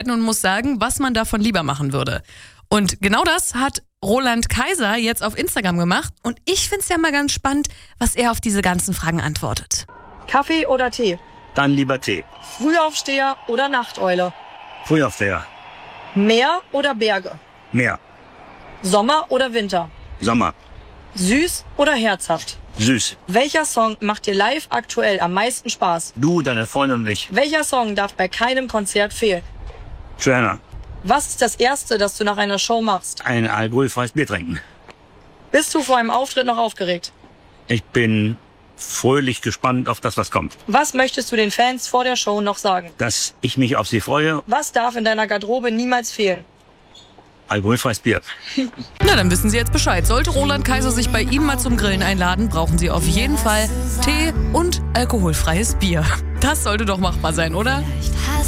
entscheiden und muss sagen, was man davon lieber machen würde. Und genau das hat Roland Kaiser jetzt auf Instagram gemacht. Und ich find's ja mal ganz spannend, was er auf diese ganzen Fragen antwortet. Kaffee oder Tee? Dann lieber Tee. Frühaufsteher oder Nachteule? Frühaufsteher. Meer oder Berge? Meer. Sommer oder Winter? Sommer. Süß oder herzhaft? Süß. Welcher Song macht dir live aktuell am meisten Spaß? Du, deine Freundin und ich. Welcher Song darf bei keinem Konzert fehlen? Joanna. Was ist das Erste, das du nach einer Show machst? Ein alkoholfreies Bier trinken. Bist du vor einem Auftritt noch aufgeregt? Ich bin fröhlich gespannt auf das, was kommt. Was möchtest du den Fans vor der Show noch sagen? Dass ich mich auf sie freue. Was darf in deiner Garderobe niemals fehlen? Alkoholfreies Bier. Na, dann wissen Sie jetzt Bescheid. Sollte Roland Kaiser sich bei Ihnen mal zum Grillen einladen, brauchen Sie auf jeden Fall Tee und alkoholfreies Bier. Das sollte doch machbar sein, oder?